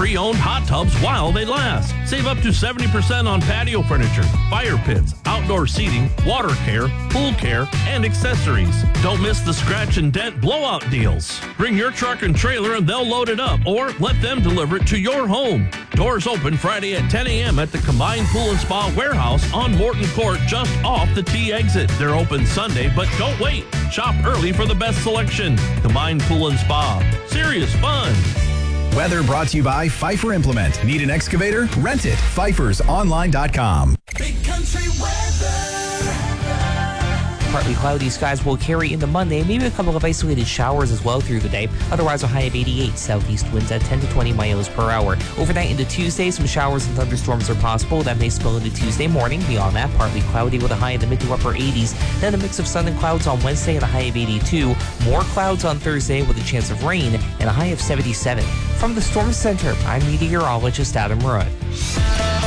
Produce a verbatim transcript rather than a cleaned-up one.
pre-owned hot tubs while they last. Save up to seventy percent on patio furniture, fire pits, outdoor seating, water care, pool care, and accessories. Don't miss the scratch and dent blowout deals. Bring your truck and trailer and they'll load it up, or let them deliver it to your home. Doors open Friday at ten a.m. at the Combined Pool and Spa Warehouse on Morton Court, just off the T exit. They're open Sunday, but don't wait. Shop early for the best selection. Combined Pool and Spa. Serious fun. Weather brought to you by Pfeiffer Implement. Need an excavator? Rent it. Pfeiffer's online dot com. Big Country weather. Partly cloudy skies will carry into Monday, maybe a couple of isolated showers as well through the day. Otherwise, a high of eighty-eight, southeast winds at ten to twenty miles per hour. Overnight into Tuesday, some showers and thunderstorms are possible. That may spill into Tuesday morning. Beyond that, partly cloudy with a high in the mid to upper eighties. Then a mix of sun and clouds on Wednesday and a high of eighty-two. More clouds on Thursday with a chance of rain and a high of seventy-seven. From the Storm Center, I'm meteorologist Adam Rudd.